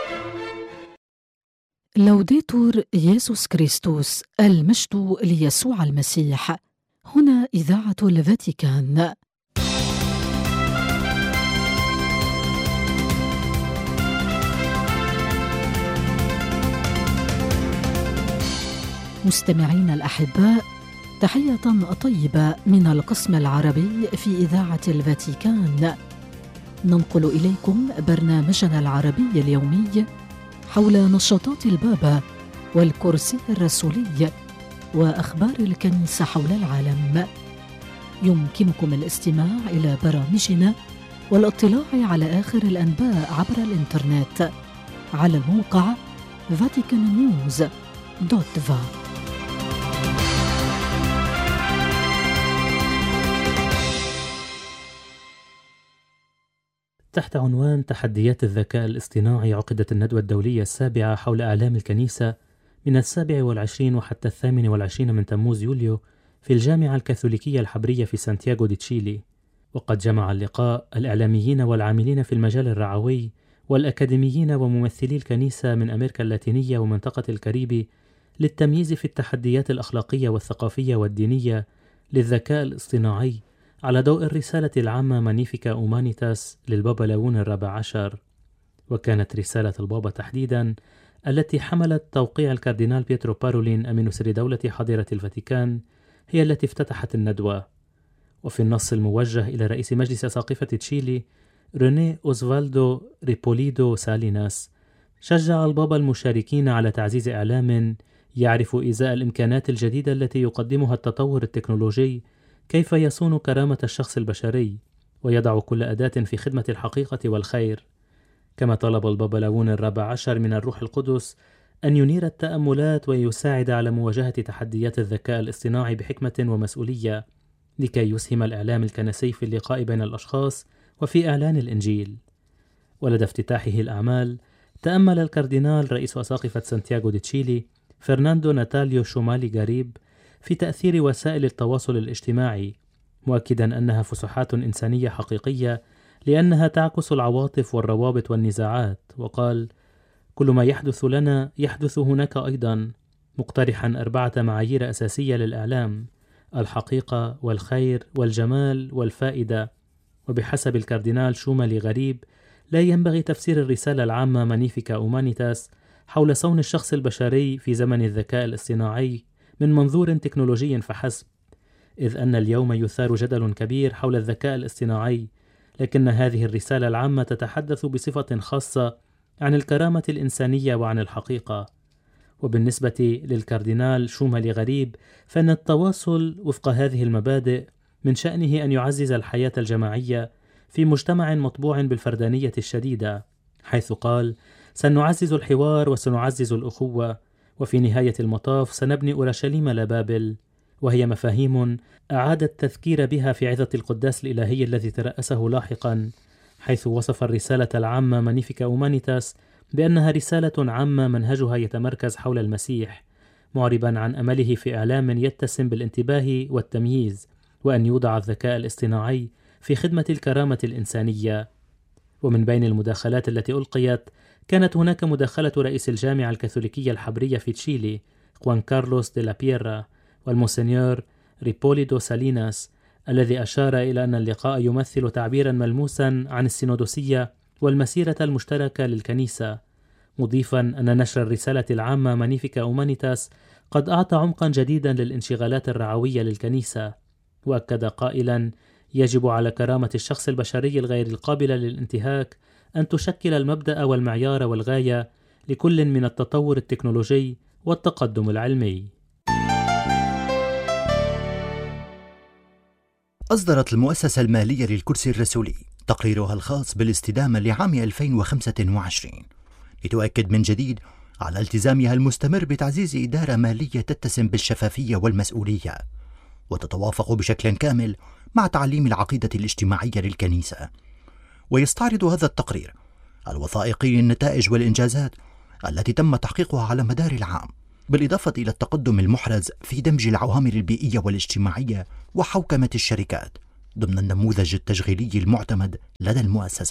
لوديتور يسوع كريستوس، المجد ليسوع المسيح. هنا إذاعة الفاتيكان. مستمعين الأحباء، تحية طيبة من القسم العربي في إذاعة الفاتيكان. ننقل إليكم برنامجنا العربي اليومي حول نشاطات البابا والكرسي الرسولي وأخبار الكنيسة حول العالم. يمكنكم الاستماع إلى برامجنا والاطلاع على آخر الأنباء عبر الإنترنت على الموقع vaticannews.va. تحت عنوان تحديات الذكاء الاصطناعي عقدت الندوة الدولية السابعة حول أعلام الكنيسة من 27 وحتى 28 من تموز يوليو في الجامعة الكاثوليكية الحبرية في سانتياغو دي تشيلي. وقد جمع اللقاء الإعلاميين والعاملين في المجال الرعوي والأكاديميين وممثلي الكنيسة من أمريكا اللاتينية ومنطقة الكاريبي للتمييز في التحديات الأخلاقية والثقافية والدينية للذكاء الاصطناعي على ضوء الرسالة العامة مانيفيكا أومانيتاس للبابا لاون الرابع عشر. وكانت رسالة البابا تحديدا التي حملت توقيع الكاردينال بيترو بارولين أمين سر دولة حضيرة الفاتيكان هي التي افتتحت الندوة. وفي النص الموجه إلى رئيس مجلس أساقفة تشيلي ريني أوزفالدو ريبوليدو ساليناس، شجع البابا المشاركين على تعزيز إعلام يعرف إزاء الإمكانات الجديدة التي يقدمها التطور التكنولوجي كيف يصون كرامة الشخص البشري ويضع كل أداة في خدمة الحقيقة والخير. كما طلب البابا لاون الرابع عشر من الروح القدس أن ينير التأملات ويساعد على مواجهة تحديات الذكاء الاصطناعي بحكمة ومسؤولية لكي يسهم الإعلام الكنسي في اللقاء بين الأشخاص وفي إعلان الإنجيل. ولدى افتتاحه الأعمال تأمل الكاردينال رئيس أساقفة سانتياغو دي تشيلي فرناندو ناتاليو شومالي غاريب في تأثير وسائل التواصل الاجتماعي، مؤكدا أنها فسحات إنسانية حقيقية لأنها تعكس العواطف والروابط والنزاعات. وقال: كل ما يحدث لنا يحدث هناك أيضا، مقترحا 4 معايير أساسية للإعلام: الحقيقة والخير والجمال والفائدة. وبحسب الكاردينال شومالي غريب لا ينبغي تفسير الرسالة العامة مانيفيكا أومانيتاس حول صون الشخص البشري في زمن الذكاء الاصطناعي من منظور تكنولوجي فحسب، إذ أن اليوم يثار جدل كبير حول الذكاء الاصطناعي، لكن هذه الرسالة العامة تتحدث بصفة خاصة عن الكرامة الإنسانية وعن الحقيقة. وبالنسبة للكاردينال شومالي غريب فإن التواصل وفق هذه المبادئ من شأنه أن يعزز الحياة الجماعية في مجتمع مطبوع بالفردانية الشديدة، حيث قال: سنعزز الحوار وسنعزز الأخوة، وفي نهاية المطاف سنبني أورشليم لا بابل. وهي مفاهيم أعاد التذكير بها في عظة القداس الإلهي الذي ترأسه لاحقا، حيث وصف الرسالة العامة مانيفيكا أومانيتاس بأنها رسالة عامة منهجها يتمركز حول المسيح، معربا عن أمله في إعلام يتسم بالانتباه والتمييز، وأن يوضع الذكاء الاصطناعي في خدمة الكرامة الإنسانية. ومن بين المداخلات التي ألقيت كانت هناك مداخلة رئيس الجامعة الكاثوليكية الحبرية في تشيلي خوان كارلوس دي لا بييرا والمونسنيور ريبوليدو ساليناس، الذي أشار إلى أن اللقاء يمثل تعبيرا ملموسا عن السينودوسية والمسيرة المشتركة للكنيسة، مضيفا أن نشر الرسالة العامة مانيفيكا أومانيتاس قد أعطى عمقا جديدا للانشغالات الرعوية للكنيسة، وأكد قائلا: يجب على كرامة الشخص البشري الغير القابلة للانتهاك أن تشكل المبدأ والمعيار والغاية لكل من التطور التكنولوجي والتقدم العلمي. أصدرت المؤسسة المالية للكرسي الرسولي تقريرها الخاص بالاستدامة لعام 2025 لتؤكد من جديد على التزامها المستمر بتعزيز إدارة مالية تتسم بالشفافية والمسؤولية وتتوافق بشكل كامل مع تعليم العقيدة الاجتماعية للكنيسة. ويستعرض هذا التقرير الوثائقي النتائج والإنجازات التي تم تحقيقها على مدار العام، بالإضافة إلى التقدم المحرز في دمج العوامل البيئية والاجتماعية وحوكمة الشركات ضمن النموذج التشغيلي المعتمد لدى المؤسسة.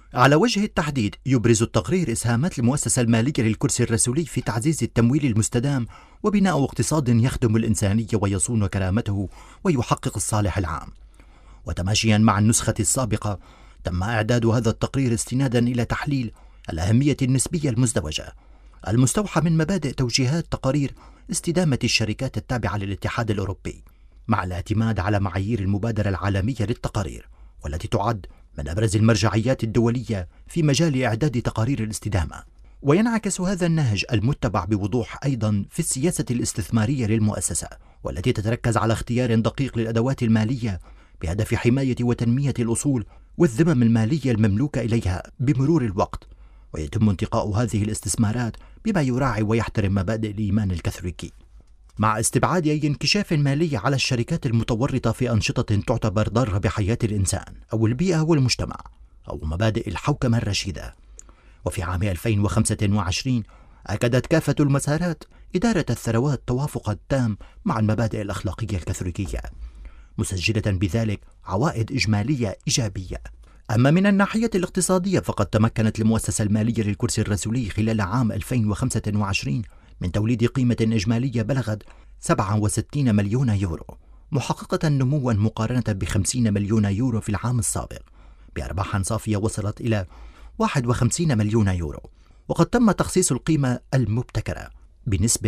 على وجه التحديد، يبرز التقرير إسهامات المؤسسة المالية للكرسي الرسولي في تعزيز التمويل المستدام وبناء اقتصاد يخدم الإنسانية ويصون كرامته ويحقق الصالح العام. وتماشيا مع النسخة السابقة، تم إعداد هذا التقرير استنادا إلى تحليل الأهمية النسبية المزدوجة المستوحى من مبادئ توجيهات تقارير استدامة الشركات التابعة للاتحاد الأوروبي، مع الاعتماد على معايير المبادرة العالمية للتقارير، والتي تعد من أبرز المرجعيات الدولية في مجال إعداد تقارير الاستدامة. وينعكس هذا النهج المتبع بوضوح أيضا في السياسة الاستثمارية للمؤسسة، والتي تتركز على اختيار دقيق للأدوات المالية بهدف حماية وتنمية الأصول والذمم المالية المملوكة إليها بمرور الوقت، ويتم انتقاء هذه الاستثمارات بما يراعي ويحترم مبادئ الإيمان الكاثوليكي، مع استبعاد أي انكشاف مالي على الشركات المتورطة في أنشطة تعتبر ضارة بحياة الإنسان أو البيئة والمجتمع أو مبادئ الحوكمة الرشيدة. وفي عام 2025 أكدت كافة المسارات إدارة الثروات توافق التام مع المبادئ الأخلاقية الكاثوليكية، مسجلة بذلك عوائد إجمالية إيجابية. أما من الناحية الاقتصادية، فقد تمكنت المؤسسة المالية للكرسي الرسولي خلال عام 2025 من توليد قيمة إجمالية بلغت 67 مليون يورو، محققة نموا مقارنة ب50 مليون يورو في العام السابق، بأرباح صافية وصلت إلى 51 مليون يورو. وقد تم تخصيص القيمة المبتكرة بنسبة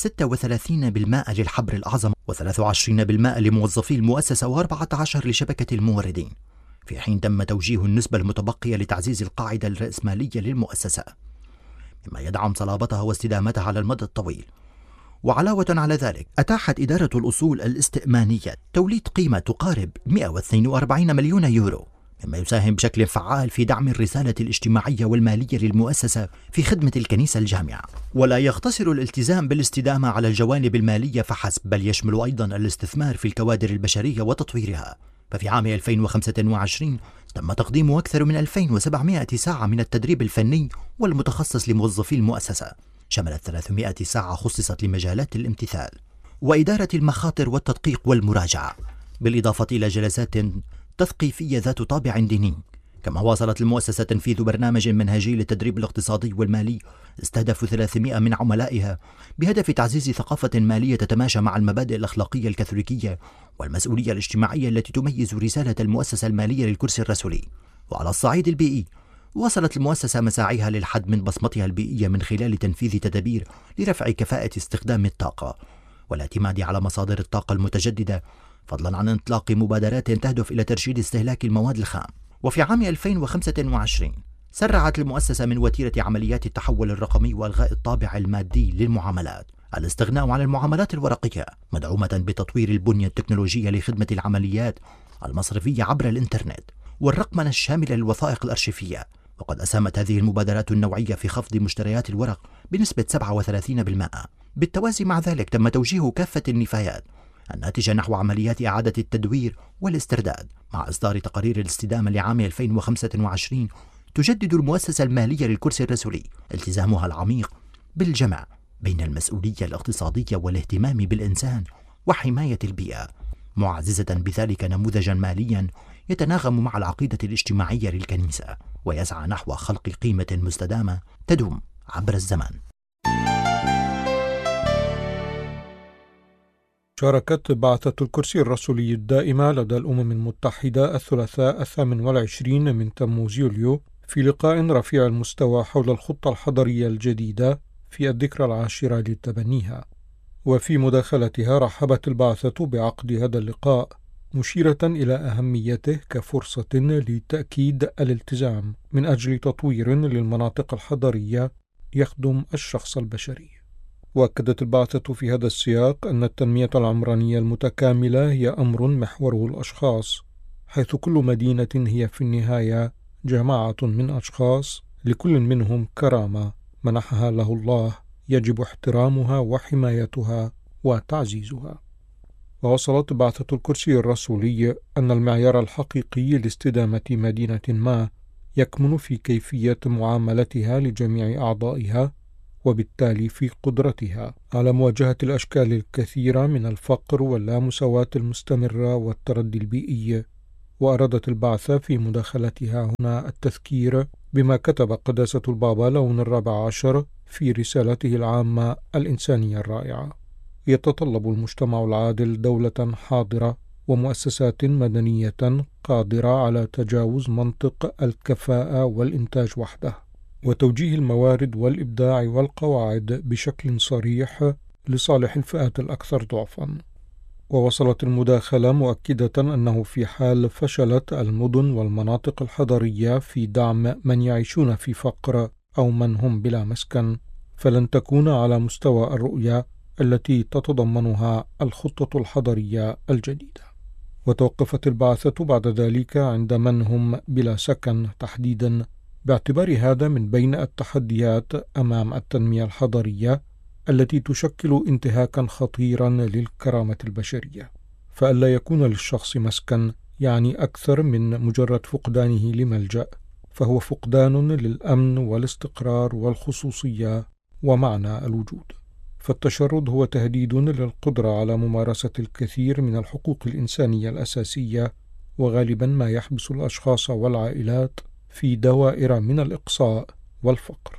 36% للحبر الأعظم، و23% لموظفي المؤسسة، و14 لشبكة الموردين، في حين تم توجيه النسبة المتبقية لتعزيز القاعدة الرأسمالية للمؤسسة، مما يدعم صلابتها واستدامتها على المدى الطويل. وعلاوة على ذلك، أتاحت إدارة الأصول الاستئمانية توليد قيمة تقارب 142 مليون يورو، مما يساهم بشكل فعال في دعم الرسالة الاجتماعية والمالية للمؤسسة في خدمة الكنيسة الجامعة. ولا يقتصر الالتزام بالاستدامة على الجوانب المالية فحسب، بل يشمل أيضا الاستثمار في الكوادر البشرية وتطويرها. ففي عام 2025 تم تقديم أكثر من 2700 ساعة من التدريب الفني والمتخصص لموظفي المؤسسة، شملت 300 ساعة خصصت لمجالات الامتثال وإدارة المخاطر والتدقيق والمراجعة، بالإضافة إلى جلسات تثقيفية ذات طابع ديني. كما واصلت المؤسسة تنفيذ برنامج منهجي للتدريب الاقتصادي والمالي استهدف 300 من عملائها، بهدف تعزيز ثقافة مالية تتماشى مع المبادئ الأخلاقية الكاثوليكية والمسؤولية الاجتماعية التي تميز رسالة المؤسسة المالية للكرسي الرسولي. وعلى الصعيد البيئي، واصلت المؤسسة مساعيها للحد من بصمتها البيئية من خلال تنفيذ تدابير لرفع كفاءة استخدام الطاقة والاعتماد على مصادر الطاقة المتجددة، فضلا عن إطلاق مبادرات تهدف إلى ترشيد استهلاك المواد الخام. وفي عام 2025 سرعت المؤسسة من وتيرة عمليات التحول الرقمي وإلغاء الطابع المادي للمعاملات، الاستغناء عن المعاملات الورقية، مدعومة بتطوير البنية التكنولوجية لخدمة العمليات المصرفية عبر الإنترنت والرقمنة الشاملة للوثائق الأرشيفية. وقد أسهمت هذه المبادرات النوعية في خفض مشتريات الورق بنسبة 37%. بالتوازي مع ذلك، تم توجيه كافة النفايات الناتجة نحو عمليات إعادة التدوير والاسترداد، مع إصدار تقارير الاستدامة لعام 2025 تجدد المؤسسة المالية للكرسي الرسولي التزامها العميق بالجمع بين المسؤولية الاقتصادية والاهتمام بالإنسان وحماية البيئة، معززة بذلك نموذجا ماليا يتناغم مع العقيدة الاجتماعية للكنيسة، ويسعى نحو خلق قيمة مستدامة تدوم عبر الزمن. شاركت بعثة الكرسي الرسولي الدائمة لدى الأمم المتحدة الثلاثاء 28 من تموز يوليو في لقاء رفيع المستوى حول الخطة الحضرية الجديدة في الذكرى 10 لتبنيها. وفي مداخلتها رحبت البعثة بعقد هذا اللقاء، مشيرة إلى أهميته كفرصة لتأكيد الالتزام من أجل تطوير للمناطق الحضرية يخدم الشخص البشري. وأكدت البعثة في هذا السياق أن التنمية العمرانية المتكاملة هي أمر محوره الأشخاص، حيث كل مدينة هي في النهاية جماعة من أشخاص لكل منهم كرامة منحها له الله، يجب احترامها وحمايتها وتعزيزها. ووصلت بعثة الكرسي الرسولي أن المعيار الحقيقي لاستدامة مدينة ما يكمن في كيفية معاملتها لجميع أعضائها، وبالتالي في قدرتها على مواجهة الأشكال الكثيرة من الفقر واللامساواة المستمرة والتردي البيئي، وأرادت البعثة في مداخلتها هنا التذكير بما كتب قداسة البابا لون 14 في رسالته العامة الإنسانية الرائعة: يتطلب المجتمع العادل دولة حاضرة ومؤسسات مدنية قادرة على تجاوز منطق الكفاءة والإنتاج وحده، وتوجيه الموارد والإبداع والقواعد بشكل صريح لصالح الفئات الأكثر ضعفا. ووصلت المداخلة مؤكدة أنه في حال فشلت المدن والمناطق الحضرية في دعم من يعيشون في فقر أو من هم بلا مسكن، فلن تكون على مستوى الرؤية التي تتضمنها الخطة الحضرية الجديدة. وتوقفت البعثة بعد ذلك عند من هم بلا سكن تحديدا، باعتبار هذا من بين التحديات أمام التنمية الحضرية التي تشكل انتهاكا خطيرا للكرامة البشرية. فألا يكون للشخص مسكن يعني أكثر من مجرد فقدانه لملجأ، فهو فقدان للأمن والاستقرار والخصوصية ومعنى الوجود. فالتشرد هو تهديد للقدرة على ممارسة الكثير من الحقوق الإنسانية الأساسية، وغالبا ما يحبس الأشخاص والعائلات في دوائر من الإقصاء والفقر.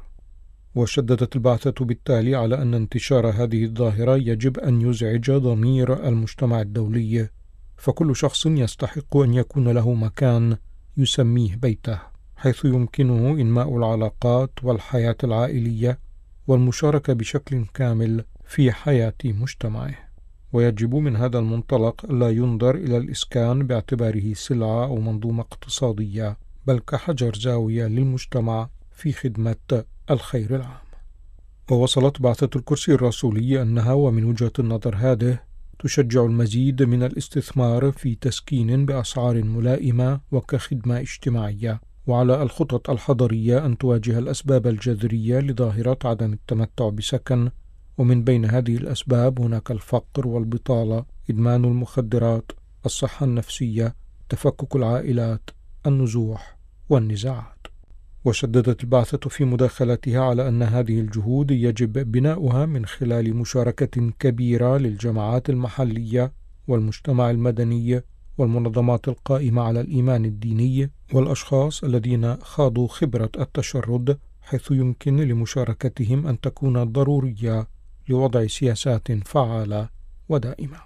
وشددت البعثة بالتالي على أن انتشار هذه الظاهرة يجب أن يزعج ضمير المجتمع الدولي، فكل شخص يستحق أن يكون له مكان يسميه بيته، حيث يمكنه إنماء العلاقات والحياة العائلية والمشاركة بشكل كامل في حياة مجتمعه. ويجب من هذا المنطلق لا ينظر إلى الإسكان باعتباره سلعة أو منظومة اقتصادية، بل كحجر زاوية للمجتمع في خدمة الخير العام. ووصلت بعثة الكرسي الرسولي أنها ومن وجهة النظر هذه تشجع المزيد من الاستثمار في تسكين بأسعار ملائمة وكخدمة اجتماعية، وعلى الخطط الحضرية أن تواجه الأسباب الجذرية لظاهرة عدم التمتع بسكن، ومن بين هذه الأسباب هناك الفقر والبطالة، إدمان المخدرات، الصحة النفسية، تفكك العائلات، النزوح والنزاعات. وشددت البعثة في مداخلتها على أن هذه الجهود يجب بناؤها من خلال مشاركة كبيرة للجماعات المحلية والمجتمع المدني والمنظمات القائمة على الإيمان الديني والأشخاص الذين خاضوا خبرة التشرد، حيث يمكن لمشاركتهم أن تكون ضرورية لوضع سياسات فعالة ودائمة.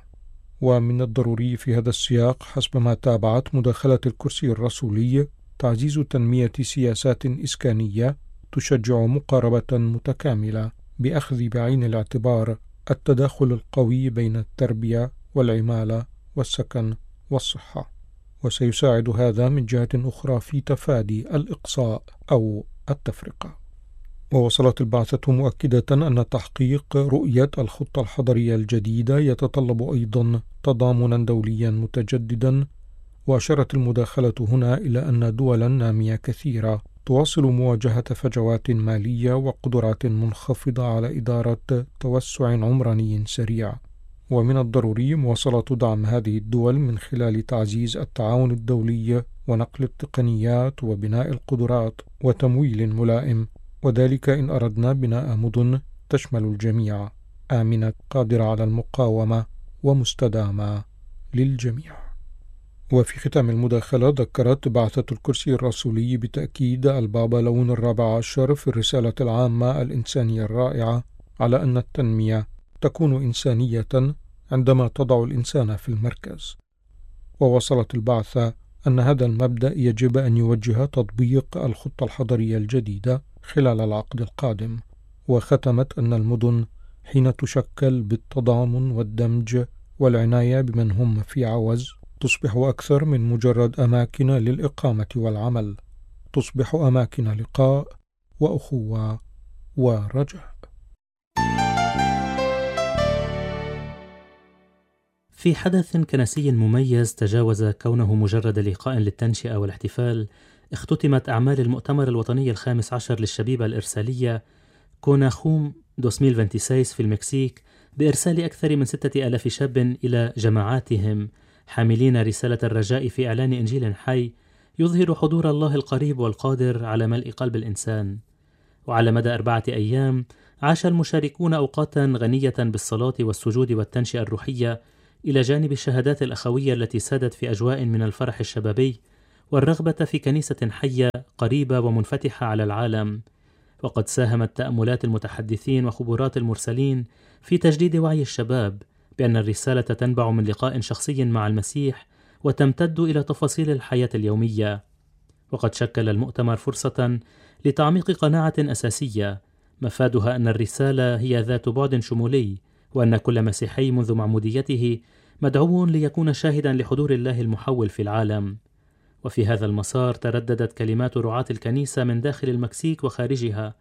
ومن الضروري في هذا السياق حسب ما تابعت مداخلة الكرسي الرسولي تعزيز تنمية سياسات إسكانية تشجع مقاربة متكاملة بأخذ بعين الاعتبار التداخل القوي بين التربية والعمالة والسكن والصحة، وسيساعد هذا من جهة أخرى في تفادي الإقصاء أو التفرقة. ووصلت البعثة مؤكدة أن تحقيق رؤية الخطة الحضرية الجديدة يتطلب أيضا تضامنا دوليا متجددا، وأشارت المداخلة هنا إلى أن دولا نامية كثيرة تواصل مواجهة فجوات مالية وقدرات منخفضة على إدارة توسع عمراني سريع، ومن الضروري مواصلة دعم هذه الدول من خلال تعزيز التعاون الدولي ونقل التقنيات وبناء القدرات وتمويل ملائم، وذلك إن أردنا بناء مدن تشمل الجميع، آمنة قادرة على المقاومة ومستدامة للجميع. وفي ختام المداخلة ذكرت بعثة الكرسي الرسولي بتأكيد البابا لون 14 في الرسالة العامة الإنسانية الرائعة على أن التنمية تكون إنسانية عندما تضع الإنسان في المركز. ووصلت البعثة أن هذا المبدأ يجب أن يوجه تطبيق الخطة الحضرية الجديدة خلال العقد القادم، وختمت أن المدن حين تشكل بالتضامن والدمج والعناية بمن هم في عوز تصبح أكثر من مجرد أماكن للإقامة والعمل، تصبح أماكن لقاء وأخوة ورجاء. في حدث كنسي مميز تجاوز كونه مجرد لقاء للتنشئة والاحتفال، اختتمت أعمال المؤتمر الوطني ال15 للشبيبة الإرسالية كوناخوم 2026 في المكسيك بإرسال أكثر من 6000 شاب إلى جماعاتهم حاملين رسالة الرجاء في إعلان إنجيل حي يظهر حضور الله القريب والقادر على ملء قلب الإنسان. وعلى مدى 4 أيام عاش المشاركون أوقاتا غنية بالصلاة والسجود والتنشئة الروحية إلى جانب الشهادات الأخوية التي سادت في أجواء من الفرح الشبابي والرغبة في كنيسة حية قريبة ومنفتحة على العالم. وقد ساهمت تأملات المتحدثين وخبرات المرسلين في تجديد وعي الشباب بأن الرسالة تنبع من لقاء شخصي مع المسيح وتمتد إلى تفاصيل الحياة اليومية. وقد شكل المؤتمر فرصة لتعميق قناعة أساسية مفادها أن الرسالة هي ذات بعد شمولي، وأن كل مسيحي منذ معموديته مدعو ليكون شاهدا لحضور الله المحول في العالم. وفي هذا المسار ترددت كلمات رعاة الكنيسة من داخل المكسيك وخارجها،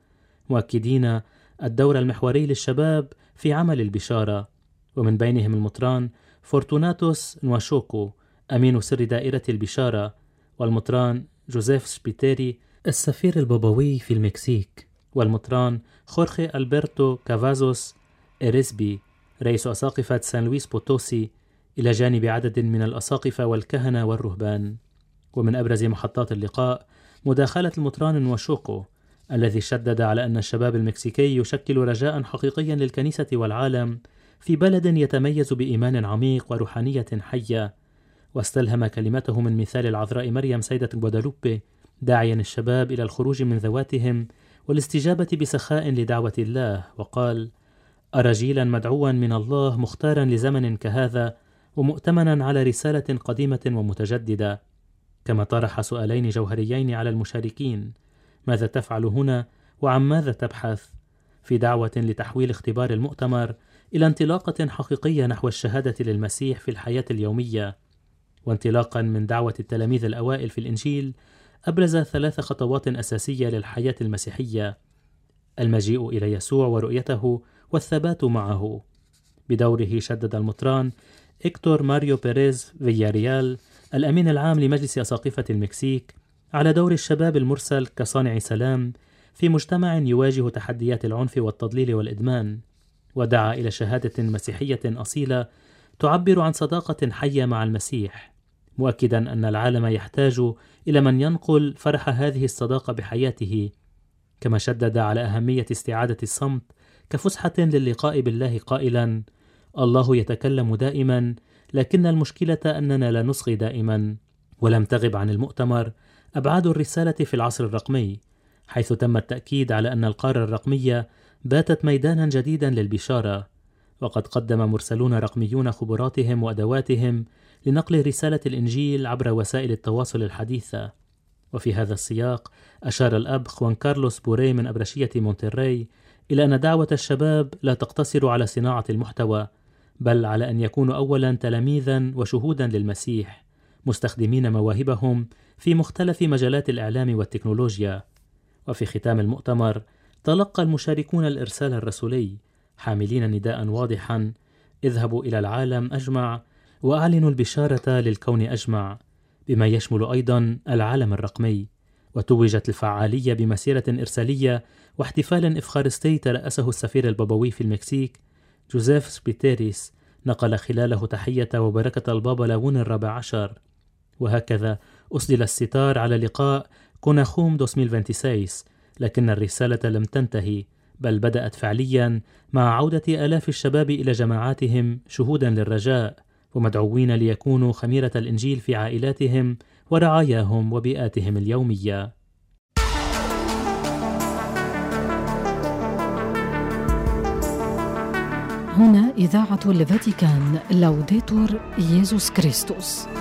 مؤكدين الدور المحوري للشباب في عمل البشارة، ومن بينهم المطران فورتوناتوس نواشوكو أمين سر دائرة البشارة، والمطران جوزيف سبيتيري السفير البابوي في المكسيك، والمطران خورخي ألبرتو كافازوس إريسبي رئيس أساقفة سان لويس بوتوسي، إلى جانب عدد من الأساقفة والكهنة والرهبان. ومن أبرز محطات اللقاء مداخلة المطران نواشوكو الذي شدد على أن الشباب المكسيكي يشكل رجاء حقيقيا للكنيسة والعالم في بلد يتميز بإيمان عميق وروحانية حية، واستلهم كلمته من مثال العذراء مريم سيدة غوادالوبي داعيا الشباب إلى الخروج من ذواتهم والاستجابة بسخاء لدعوة الله، وقال: أرى جيلا مدعوا من الله مختارا لزمن كهذا ومؤتمنا على رسالة قديمة ومتجددة. كما طرح سؤالين جوهريين على المشاركين: ماذا تفعل هنا وعن ماذا تبحث؟ في دعوة لتحويل اختبار المؤتمر إلى انطلاقة حقيقية نحو الشهادة للمسيح في الحياة اليومية. وانطلاقا من دعوة التلاميذ الأوائل في الإنجيل أبرز 3 خطوات أساسية للحياة المسيحية: المجيء إلى يسوع ورؤيته والثبات معه. بدوره شدد المطران إكتور ماريو بيريز فياريال الأمين العام لمجلس أساقفة المكسيك على دور الشباب المرسل كصانع سلام في مجتمع يواجه تحديات العنف والتضليل والإدمان، ودعا إلى شهادة مسيحية أصيلة تعبر عن صداقة حية مع المسيح، مؤكدا أن العالم يحتاج إلى من ينقل فرح هذه الصداقة بحياته. كما شدد على أهمية استعادة الصمت كفسحة للقاء بالله قائلا: الله يتكلم دائما، لكن المشكلة أننا لا نصغي دائما. ولم تغب عن المؤتمر أبعاد الرسالة في العصر الرقمي، حيث تم التأكيد على أن القارة الرقمية باتت ميدانا جديدا للبشارة، وقد قدم مرسلون رقميون خبراتهم وأدواتهم لنقل رسالة الإنجيل عبر وسائل التواصل الحديثة. وفي هذا السياق أشار الأب خوان كارلوس بوري من أبرشية مونتري إلى أن دعوة الشباب لا تقتصر على صناعة المحتوى، بل على أن يكونوا أولا تلاميذا وشهودا للمسيح، مستخدمين مواهبهم في مختلف مجالات الإعلام والتكنولوجيا. وفي ختام المؤتمر تلقى المشاركون الإرسال الرسولي حاملين نداء واضحا: اذهبوا إلى العالم أجمع وأعلنوا البشارة للكون أجمع، بما يشمل أيضا العالم الرقمي. وتوجت الفعالية بمسيرة إرسالية واحتفال إفخارستي ترأسه السفير البابوي في المكسيك جوزيف سبيتيريس، نقل خلاله تحية وبركة البابا لاون الرابع عشر. وهكذا أسدل الستار على لقاء كوناخوم 2026، لكن الرسالة لم تنتهي، بل بدأت فعليا مع عودة آلاف الشباب إلى جماعاتهم شهودا للرجاء ومدعوين ليكونوا خميرة الإنجيل في عائلاتهم ورعاياهم وبيئاتهم اليومية. هنا إذاعة الفاتيكان، لوديتور ييسوس كريستوس.